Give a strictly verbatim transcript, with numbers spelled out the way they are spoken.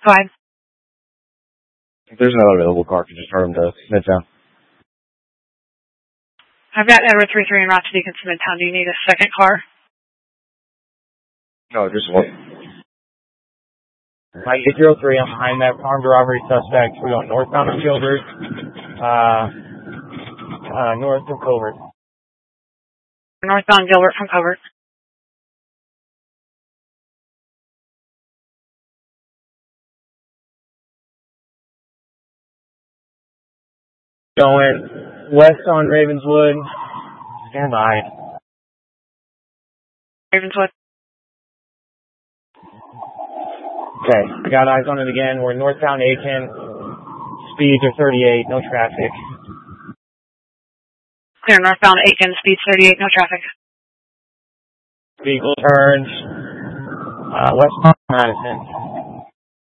five. If there's another available car, could you just turn them to Midtown? I've got Edward three three en route to Deacon to Midtown. Do you need a second car? No, just one. Mike eight zero three, I'm behind that armed robbery suspect. We're going northbound of Gilbert, uh, uh, north of Covert. Northbound Gilbert from Covert. Going west on Ravenswood. Stand by. Ravenswood. Okay, got eyes on it again. We're northbound Aiken. Speeds are thirty-eight, no traffic. Clear northbound Aiken, speeds thirty-eight, no traffic. Vehicle turns uh, westbound Madison.